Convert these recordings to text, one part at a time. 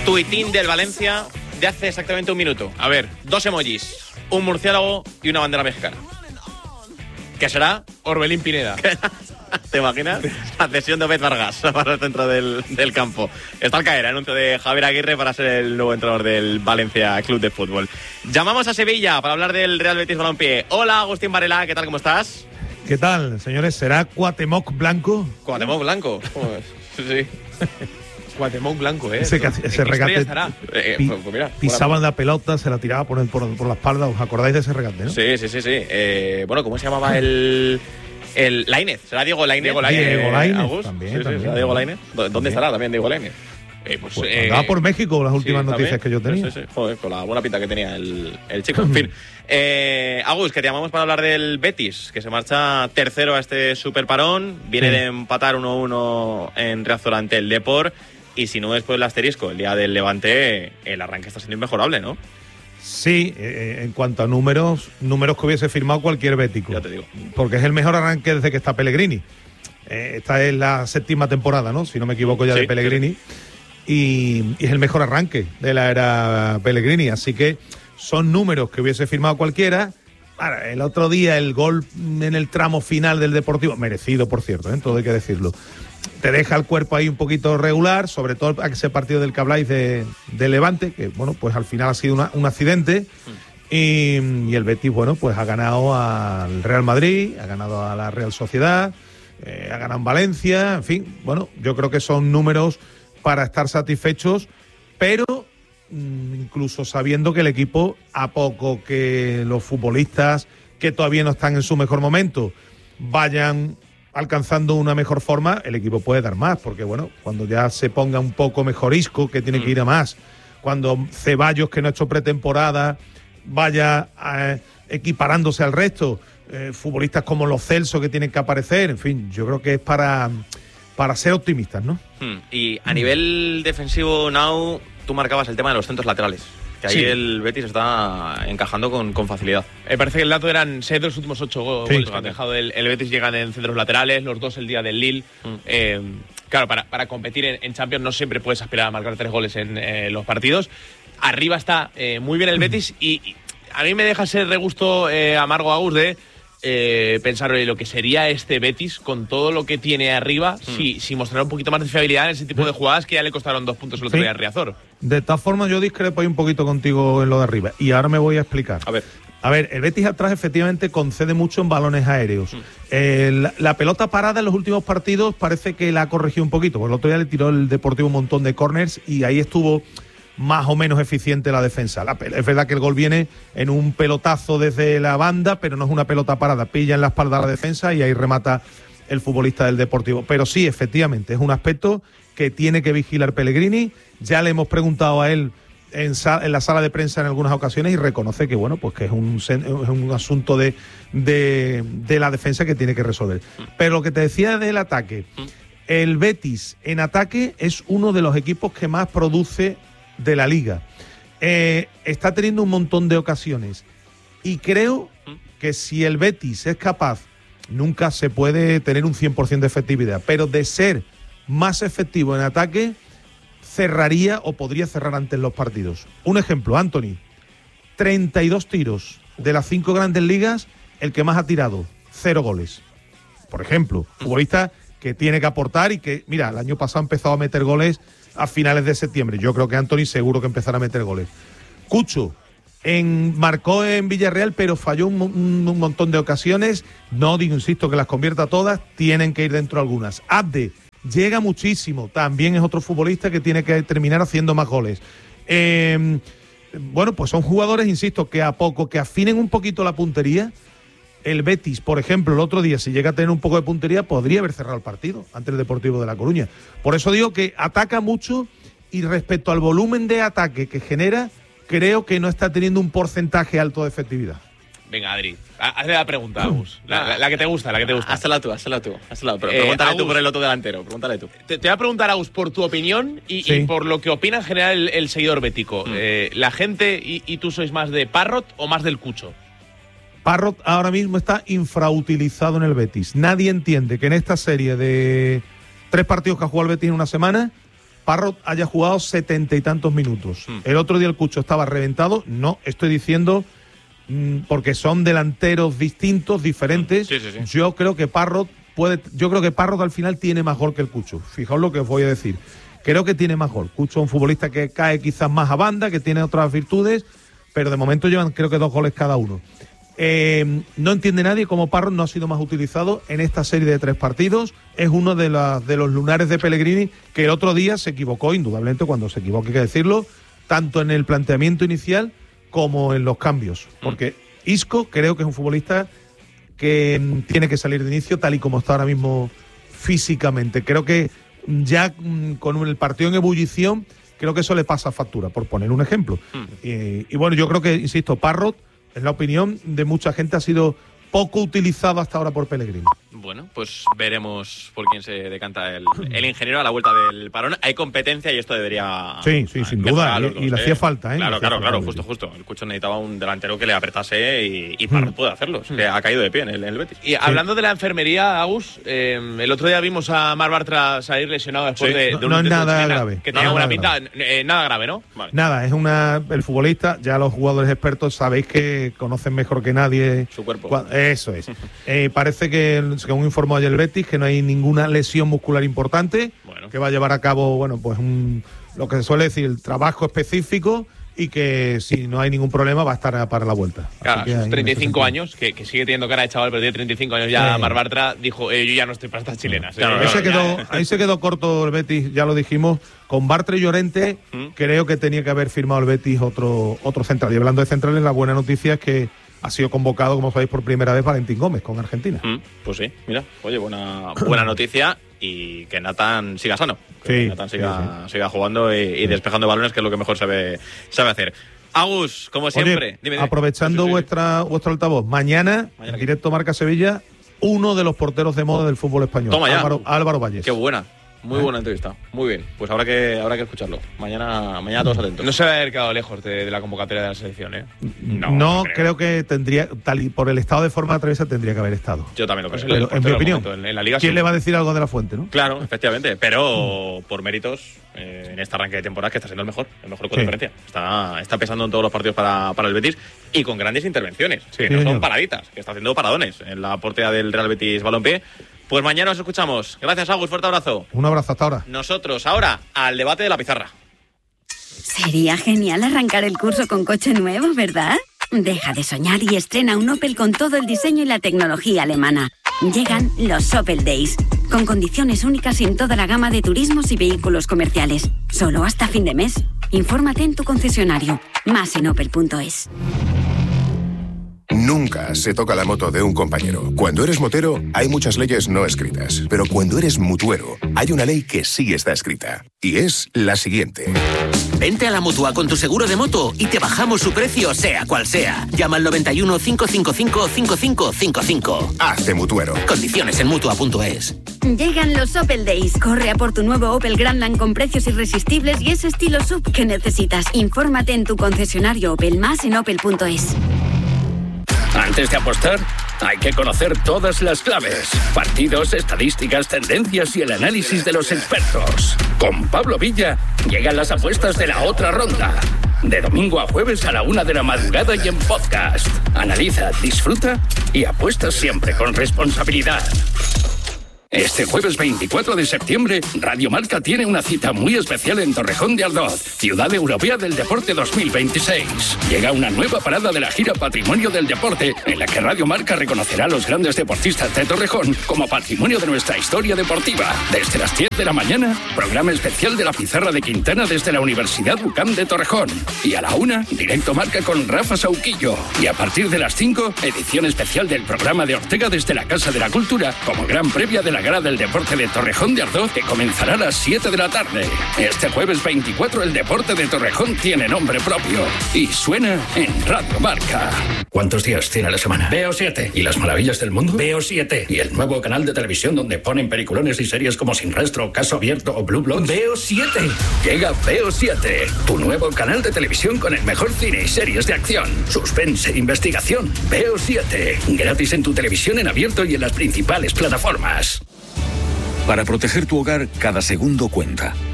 tuitín del Valencia de hace exactamente un minuto. A ver, 2 emojis, un murciélago y una bandera mexicana. ¿Qué será? Orbelín Pineda. ¿Te imaginas? La cesión de Obed Vargas para el centro del campo. Está al caer el anuncio de Javier Aguirre para ser el nuevo entrenador del Valencia Club de Fútbol. Llamamos a Sevilla para hablar del Real Betis Balompié. Hola, Agustín Varela, ¿qué tal? ¿Cómo estás? ¿Qué tal, señores? ¿Será Cuauhtémoc Blanco? Cuauhtémoc Blanco. Sí. Cuauhtémoc Blanco, Ese regate. Pues mira, pisaban la pelota, se la tiraba por la espalda. ¿Os acordáis de ese regate, no? Sí. Bueno, ¿cómo se llamaba el Lainez? ¿Será Diego Lainez? Diego Lainez, Agus. también. ¿Será Diego Lainez? ¿Dónde estará también Diego Lainez? Andaba por México las últimas noticias también, que yo tenía. Sí. Joder, con la buena pinta que tenía el chico. En fin. Agus, que te llamamos para hablar del Betis, que se marcha tercero a este superparón. Viene de empatar 1-1 en Riazor ante el Depor. Y si no, después el asterisco, el día del Levante, el arranque está siendo inmejorable, ¿no? Sí, en cuanto a números que hubiese firmado cualquier bético. Ya te digo. Porque es el mejor arranque desde que está Pellegrini. Esta es la 7ª temporada, ¿no? Si no me equivoco ya, de Pellegrini. Y es el mejor arranque de la era Pellegrini. Así que son números que hubiese firmado cualquiera. Ahora, el otro día el gol en el tramo final del Deportivo, merecido por cierto, todo hay que decirlo, te deja el cuerpo ahí un poquito regular, sobre todo ese partido del que habláis de Levante, que bueno, pues al final ha sido un accidente. Y el Betis, bueno, pues ha ganado al Real Madrid, ha ganado a la Real Sociedad, ha ganado en Valencia, en fin, bueno, yo creo que son números para estar satisfechos, pero incluso sabiendo que el equipo, a poco que los futbolistas que todavía no están en su mejor momento vayan alcanzando una mejor forma, el equipo puede dar más, porque bueno, cuando ya se ponga un poco mejor Isco, que tiene que ir a más, cuando Ceballos, que no ha hecho pretemporada, vaya equiparándose al resto, futbolistas como Lo Celso, que tienen que aparecer, en fin, yo creo que es para ser optimistas, ¿no? Y a nivel defensivo, Nau, tú marcabas el tema de los centros laterales, que ahí el Betis está encajando con facilidad. Me parece que el dato eran 6 de los últimos 8 goles que han dejado el Betis, llegan en centros laterales, los 2 el día del Lille. Claro, para competir en Champions no siempre puedes aspirar a marcar 3 goles en los partidos. Arriba está muy bien el Betis y a mí me deja ese regusto amargo, Agus, de pensar en lo que sería este Betis con todo lo que tiene arriba, si mostrara un poquito más de fiabilidad en ese tipo de jugadas que ya le costaron 2 puntos el otro día en Riazor. De todas formas, yo discrepo ahí un poquito contigo en lo de arriba y ahora me voy a explicar. A ver, el Betis atrás efectivamente concede mucho en balones aéreos. La pelota parada en los últimos partidos parece que la ha corregido un poquito, porque el otro día le tiró el Deportivo un montón de córners y ahí estuvo más o menos eficiente la defensa. Es verdad que el gol viene en un pelotazo desde la banda, pero no es una pelota parada, pilla en la espalda a la defensa y ahí remata el futbolista del Deportivo. Pero sí, efectivamente, es un aspecto que tiene que vigilar Pellegrini. Ya le hemos preguntado a él en la sala de prensa en algunas ocasiones y reconoce que bueno, pues que es un asunto de la defensa que tiene que resolver. Pero lo que te decía del ataque, el Betis en ataque es uno de los equipos que más produce de la liga. Está teniendo un montón de ocasiones y creo que si el Betis es capaz, nunca se puede tener un 100% de efectividad, pero de ser más efectivo en ataque, cerraría o podría cerrar antes los partidos. Un ejemplo, Anthony, 32 tiros de las 5 grandes ligas, el que más ha tirado, 0 goles. Por ejemplo, futbolista que tiene que aportar y que, mira, el año pasado empezó a meter goles a finales de septiembre. Yo creo que Anthony seguro que empezará a meter goles. Cucho marcó en Villarreal, pero falló un montón de ocasiones. No digo, insisto, que las convierta todas, tienen que ir dentro algunas. Abde llega muchísimo, también es otro futbolista que tiene que terminar haciendo más goles. Bueno, pues son jugadores, insisto, que a poco que afinen un poquito la puntería. El Betis, por ejemplo, el otro día, si llega a tener un poco de puntería, podría haber cerrado el partido ante el Deportivo de La Coruña. Por eso digo que ataca mucho y respecto al volumen de ataque que genera, creo que no está teniendo un porcentaje alto de efectividad. Venga, Adri, hazle la pregunta, Agus. La que te gusta, Hazla tú. Pregúntale tú por el otro delantero, pregúntale tú. Te voy a preguntar, Agus, por tu opinión y por lo que opina en general el seguidor bético. ¿La gente y tú sois más de Parrot o más del Cucho? Parrot ahora mismo está infrautilizado en el Betis. Nadie entiende que en esta serie de 3 partidos que ha jugado el Betis en una semana, Parrot haya jugado 70 y tantos minutos. El otro día el Cucho estaba reventado. No estoy diciendo porque son delanteros distintos, diferentes. Sí. Yo creo que Parrot al final tiene más gol que el Cucho. Fijaos lo que os voy a decir. Creo que tiene más gol. Cucho es un futbolista que cae quizás más a banda, que tiene otras virtudes, pero de momento llevan creo que 2 goles cada uno. No entiende nadie cómo Parrot no ha sido más utilizado en esta serie de 3 partidos. Es uno de los lunares de Pellegrini, que el otro día se equivocó, indudablemente, cuando se equivocó, hay que decirlo, tanto en el planteamiento inicial como en los cambios. Porque Isco creo que es un futbolista que tiene que salir de inicio tal y como está ahora mismo físicamente. Creo que ya con el partido en ebullición, creo que eso le pasa factura, por poner un ejemplo. Y bueno, yo creo que, insisto, Parrot, en la opinión de mucha gente, ha sido poco utilizado hasta ahora por Pellegrini. Bueno, pues veremos por quién se decanta el ingeniero a la vuelta del parón. Hay competencia y esto debería... Sí, sin duda, y le hacía falta, ¿eh? Claro, justo. El Cucho necesitaba un delantero que le apretase y Parrot puede hacerlo. Que ha caído de pie en el Betis. Y hablando de la enfermería, Agus, el otro día vimos a Marc Bartra salir lesionado después de un no es nada grave. Que tenía una pinta, nada grave, ¿no? Vale. Nada, es el futbolista, ya los jugadores expertos sabéis que conocen mejor que nadie su cuerpo. Eso es. Parece que, según informó ayer el Betis, que no hay ninguna lesión muscular importante, que va a llevar a cabo, pues lo que se suele decir, el trabajo específico, y que si no hay ningún problema va a estar para la vuelta. Claro, sus 35 años, que sigue teniendo cara de chaval, pero tiene 35 años ya. Marc Bartra dijo, yo ya no estoy para estas chilenas. Ahí se quedó corto el Betis, ya lo dijimos. Con Bartra y Llorente, creo que tenía que haber firmado el Betis otro central. Y hablando de centrales, la buena noticia es que ha sido convocado, como sabéis, por primera vez Valentín Gómez con Argentina. Pues sí, mira, oye, buena noticia, y que Nathan siga sano. Que Nathan siga jugando y despejando balones, que es lo que mejor sabe hacer. Agus, como siempre. Oye, aprovechando vuestro altavoz, mañana en directo Marca Sevilla, uno de los porteros de moda del fútbol español, Álvaro Valles. Qué buena. Muy buena entrevista, muy bien. Pues habrá que escucharlo. Mañana todos atentos. No se va a haber quedado lejos de la convocatoria de la selección, ¿eh? No creo que tendría, tal y por el estado de forma de tendría que haber estado. Yo también lo creo. Pero, en mi opinión, en la Liga ¿quién le va a decir algo de la Fuente, no? Claro, efectivamente. Pero por méritos, en este arranque de temporada, que está siendo el mejor con diferencia. Está pesando en todos los partidos para el Betis, y con grandes intervenciones. Que no son paraditas, que está haciendo paradones en la portería del Real Betis Balompié. Pues mañana os escuchamos. Gracias, Agus. Fuerte abrazo. Un abrazo, hasta ahora. Nosotros ahora al debate de la pizarra. Sería genial arrancar el curso con coche nuevo, ¿verdad? Deja de soñar y estrena un Opel con todo el diseño y la tecnología alemana. Llegan los Opel Days, con condiciones únicas en toda la gama de turismos y vehículos comerciales. Solo hasta fin de mes. Infórmate en tu concesionario. Más en opel.es. Nunca se toca la moto de un compañero. Cuando eres motero, hay muchas leyes no escritas. Pero cuando eres mutuero, hay una ley que sí está escrita. Y es la siguiente. Vente a la Mutua con tu seguro de moto y te bajamos su precio, sea cual sea. Llama al 91 555 5555. Hazte mutuero. Condiciones en Mutua.es. Llegan los Opel Days. Corre a por tu nuevo Opel Grandland con precios irresistibles y ese estilo SUV que necesitas. Infórmate en tu concesionario Opel, más en opel.es. Antes de apostar, hay que conocer todas las claves, partidos, estadísticas, tendencias y el análisis de los expertos. Con Pablo Villa llegan las apuestas de la otra ronda. De domingo a jueves a la 1 de la madrugada y en podcast. Analiza, disfruta y apuesta siempre con responsabilidad. Este jueves 24 de septiembre, Radio Marca tiene una cita muy especial en Torrejón de Ardoz, Ciudad Europea del Deporte 2026. Llega una nueva parada de la gira Patrimonio del Deporte, en la que Radio Marca reconocerá a los grandes deportistas de Torrejón como patrimonio de nuestra historia deportiva. Desde las 10 de la mañana, programa especial de la Pizarra de Quintana desde la Universidad UCAM de Torrejón. Y a la 1, directo Marca con Rafa Sauquillo. Y a partir de las 5, edición especial del programa de Ortega desde la Casa de la Cultura, como gran previa de la Gala del Deporte de Torrejón de Ardoz, que comenzará a las 7 de la tarde. Este jueves 24 el deporte de Torrejón tiene nombre propio y suena en Radio Marca. ¿Cuántos días tiene la semana? Veo 7. ¿Y las maravillas del mundo? Veo 7. ¿Y el nuevo canal de televisión donde ponen peliculones y series como Sin Rastro, Caso Abierto o Blue Bloods? Veo 7. Llega Veo 7, tu nuevo canal de televisión con el mejor cine y series de acción, suspense e investigación. Veo 7, gratis en tu televisión en abierto y en las principales plataformas. Para proteger tu hogar, cada segundo cuenta.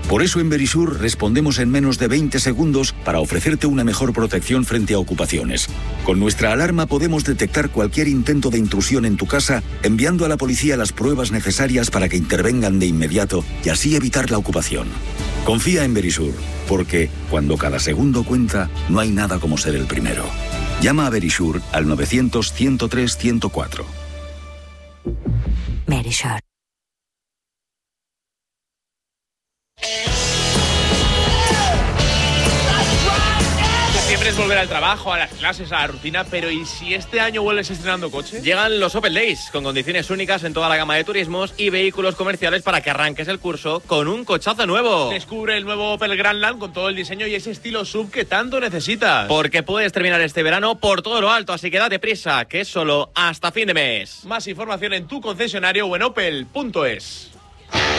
Por eso en Verisur respondemos en menos de 20 segundos para ofrecerte una mejor protección frente a ocupaciones. Con nuestra alarma podemos detectar cualquier intento de intrusión en tu casa, enviando a la policía las pruebas necesarias para que intervengan de inmediato y así evitar la ocupación. Confía en Verisur, porque cuando cada segundo cuenta, no hay nada como ser el primero. Llama a Verisur al 900-103-104. Verisur. Siempre es volver al trabajo, a las clases, a la rutina, pero ¿y si este año vuelves estrenando coche? Llegan los Opel Days, con condiciones únicas en toda la gama de turismos y vehículos comerciales para que arranques el curso con un cochazo nuevo. Descubre el nuevo Opel Grandland con todo el diseño y ese estilo SUV que tanto necesitas. Porque puedes terminar este verano por todo lo alto, así que date prisa, que es solo hasta fin de mes. Más información en tu concesionario o en opel.es.